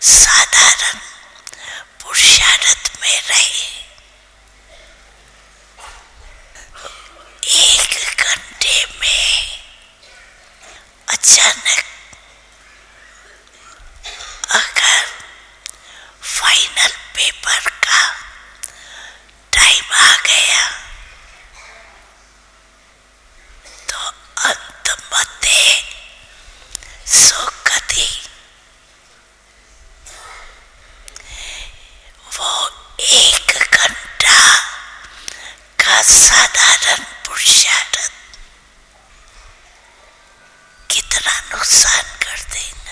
साधारण पुरुषार्थ में रहे। 1 घंटे में अचानक अगर फाइनल पेपर का टाइम आ गया तो अंतमते सुखदी वो 1 घंटा का साधारण पुरुषार्थ कितना नुकसान कर देंगे।